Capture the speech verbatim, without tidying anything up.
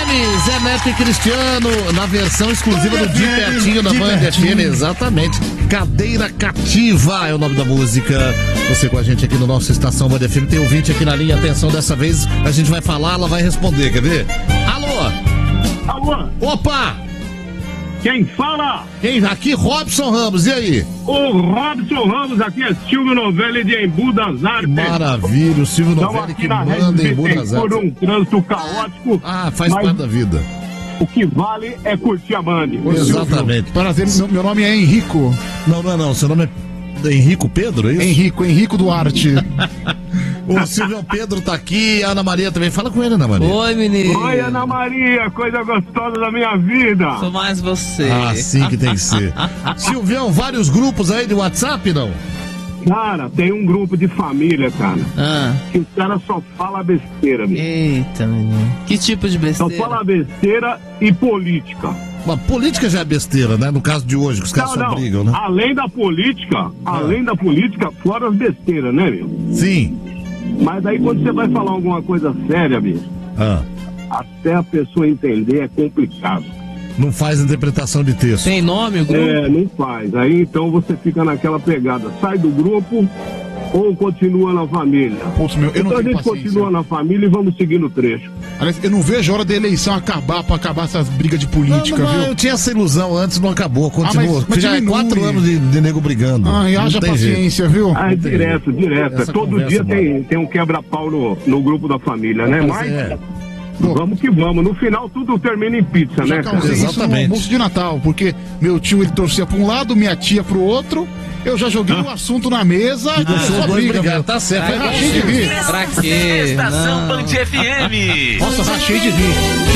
M, Zé Neto e Cristiano, na versão exclusiva do De Pertinho da Band F M, exatamente. Cadeira Cativa é o nome da música. Você com a gente aqui no nosso Estação Band F M, tem ouvinte aqui na linha, atenção, dessa vez a gente vai falar, ela vai responder, quer ver? Alô? Alô? Opa! Quem fala? Quem? Aqui, Robson Ramos, e aí? O Robson Ramos, aqui é Silvio Novelli de Embu das Artes. Maravilha, o Silvio Novelli que manda em Embu das Artes. Por um trânsito caótico. Ah, faz parte da vida. O que vale é curtir a Band. Exatamente. Prazer, meu, meu nome é Henrico. Não, não é não, seu nome é Henrico Pedro, é isso? Henrico, Henrico Duarte. O Silvio Pedro tá aqui, a Ana Maria também. Fala com ele, Ana Maria. Oi, menino. Oi, Ana Maria, coisa gostosa da minha vida. Sou mais você. Ah, sim que tem que ser. Silvião, vários grupos aí de WhatsApp, não? Cara, tem um grupo de família, cara, Ah. que os caras só falam besteira, meu. Eita, menino. Que tipo de Só besteira? fala besteira e política. Mas política já é besteira, né? No caso de hoje, que os caras Não, só não. brigam, né? Além da política, além da política, fora as besteiras, né, meu? Sim. Mas aí quando você vai falar alguma coisa séria, bicho, Ah, até a pessoa entender é complicado. não faz interpretação de texto. Tem nome o grupo? É, não faz. Aí então você fica naquela pegada, sai do grupo ou continua na família. Poxa, meu, eu não Então a tenho gente paciência. continua na família e vamos seguir no trecho. Aliás, eu não vejo a hora da eleição acabar pra acabar essas brigas de Não, política, não, viu? eu tinha essa ilusão antes, não acabou, continua. Ah, mas- mas já é diminui. quatro anos de, de nego brigando. Ai, Não haja tem jeito. paciência, viu? Ah, é direto, direto. Essa Todo conversa, dia mano. tem, tem um quebra-pau no, no grupo da família, né? Mas Mas é. vamos que vamos. No final tudo termina em pizza, Já né, cara? causei isso no Exatamente. almoço de Natal, porque meu tio ele torcia pra um lado, minha tia pro outro. Eu já joguei o assunto na mesa E deixou só os dois briga, brigar, meu. tá certo. Aí rachei de rir. Pra quê? Estação Não. Band F M. Nossa, rachei de rir.